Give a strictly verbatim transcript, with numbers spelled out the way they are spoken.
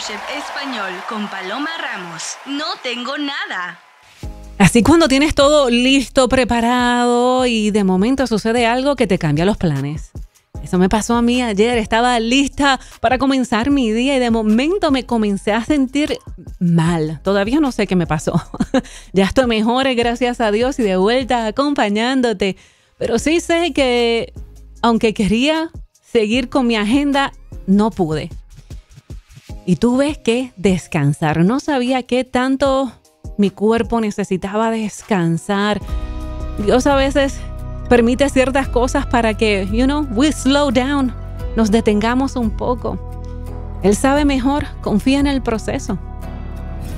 Chef Español con Paloma Ramos. No tengo nada. Así cuando tienes todo listo, preparado y de momento sucede algo que te cambia los planes. Eso me pasó a mí ayer. Estaba lista para comenzar mi día y de momento me comencé a sentir mal. Todavía no sé qué me pasó. Ya estoy mejor, gracias a Dios, y de vuelta acompañándote. Pero sí sé que aunque quería seguir con mi agenda, no pude. Y tuve que descansar. No sabía qué tanto mi cuerpo necesitaba descansar. Dios a veces permite ciertas cosas para que, you know, we slow down, nos detengamos un poco. Él sabe mejor, confía en el proceso.